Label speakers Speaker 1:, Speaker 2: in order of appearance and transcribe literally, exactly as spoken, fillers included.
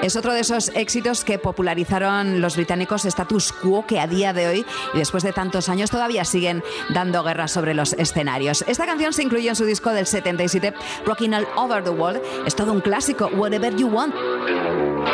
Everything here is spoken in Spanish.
Speaker 1: Es otro de esos éxitos que popularizaron los británicos status quo que a día de hoy y después de tantos años todavía siguen dando guerra sobre los escenarios. Esta canción se incluyó en su disco del setenta y siete, Rockin' All Over the World. Es todo un clásico, Whatever You Want.